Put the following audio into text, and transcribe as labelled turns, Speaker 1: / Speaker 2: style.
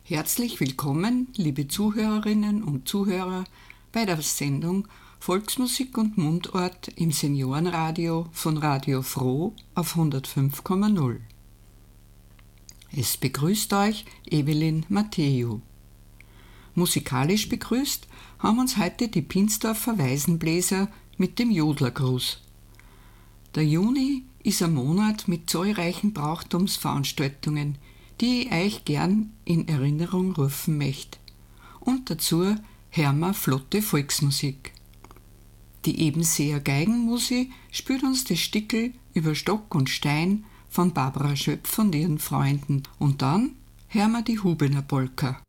Speaker 1: Herzlich willkommen, liebe Zuhörerinnen und Zuhörer, bei der Sendung Volksmusik und Mundart im Seniorenradio von Radio Froh auf 105,0. Es begrüßt euch Evelyn Matthew. Musikalisch begrüßt haben uns heute die Pinsdorfer Waisenbläser mit dem Jodlergruß. Der Juni ist ein Monat mit zahlreichen Brauchtumsveranstaltungen, die ich euch gern in Erinnerung rufen möchte. Und dazu hören wir flotte Volksmusik. Die Ebenseer Geigenmusi spielt uns das Stickel über Stock und Stein von Barbara Schöpf und ihren Freunden. Und dann hören wir die Hubener Polka.